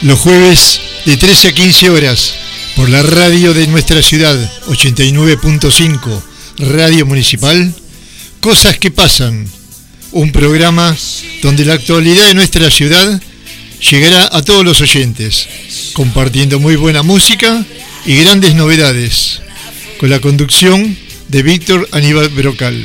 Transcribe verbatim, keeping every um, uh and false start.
los jueves de trece a quince horas por la radio de nuestra ciudad, ochenta y nueve punto cinco, Radio Municipal, Cosas que Pasan, un programa donde la actualidad de nuestra ciudad llegará a todos los oyentes, compartiendo muy buena música y grandes novedades, con la conducción de Víctor Aníbal Brocal.